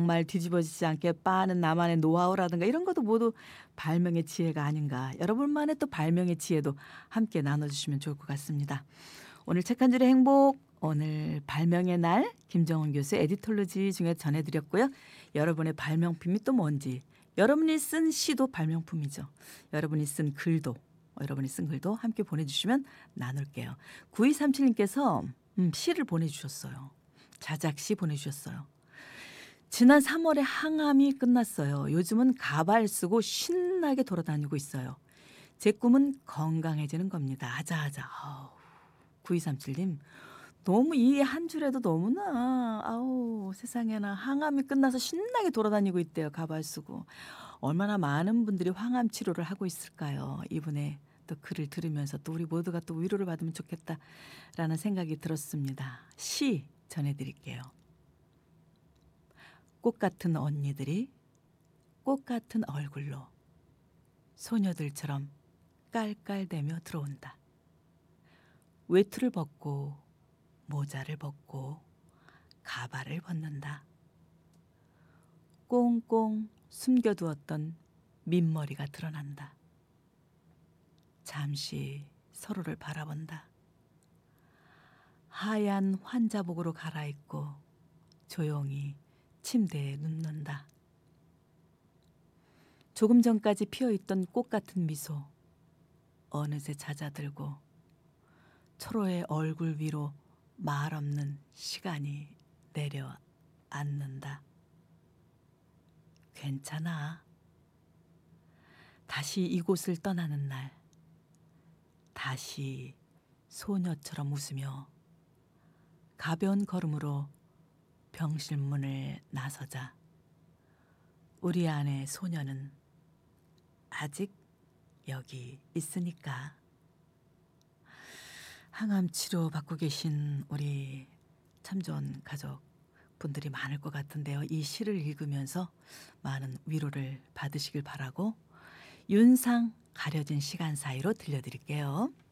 말 뒤집어지지 않게 빠는 나만의 노하우라든가 이런 것도 모두 발명의 지혜가 아닌가. 여러분만의 또 발명의 지혜도 함께 나눠주시면 좋을 것 같습니다. 오늘 책 한 줄의 행복, 오늘 발명의 날 김정은 교수의 에디톨로지 중에 전해드렸고요. 여러분의 발명품이 또 뭔지, 여러분이 쓴 시도 발명품이죠. 여러분이 쓴 글도 함께 보내주시면 나눌게요. 9237님께서 시를 보내주셨어요. 자작시 보내주셨어요. 지난 3월에 항암이 끝났어요. 요즘은 가발 쓰고 신나게 돌아다니고 있어요. 제 꿈은 건강해지는 겁니다. 아자아자. 9237님 너무 이 한 줄에도 너무나 세상에나 항암이 끝나서 신나게 돌아다니고 있대요. 가발 쓰고. 얼마나 많은 분들이 항암 치료를 하고 있을까요? 이분의 또 글을 들으면서 또 우리 모두가 또 위로를 받으면 좋겠다라는 생각이 들었습니다. 시 전해드릴게요. 꽃 같은 언니들이 꽃 같은 얼굴로 소녀들처럼 깔깔대며 들어온다. 외투를 벗고 모자를 벗고 가발을 벗는다. 꽁꽁 숨겨두었던 민머리가 드러난다. 잠시 서로를 바라본다. 하얀 환자복으로 갈아입고 조용히 침대에 눕는다. 조금 전까지 피어있던 꽃 같은 미소 어느새 잦아들고 서로의 얼굴 위로 말없는 시간이 내려앉는다. 괜찮아. 다시 이곳을 떠나는 날, 다시 소녀처럼 웃으며 가벼운 걸음으로 병실문을 나서자. 우리 안의 소녀는 아직 여기 있으니까. 항암 치료 받고 계신 우리 참 좋은 가족 분들이 많을 것 같은데요. 이 시를 읽으면서 많은 위로를 받으시길 바라고 윤상 가려진 시간 사이로 들려드릴게요.